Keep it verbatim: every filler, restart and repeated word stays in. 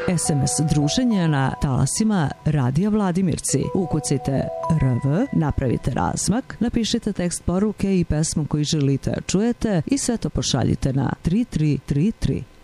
es em es druženje na talasima Radija Vladimirci. Ukucajte R V, napravite razmak, napišite tekst poruke i pesmu koju želite da čujete i sve to pošaljite na tri tri tri tri.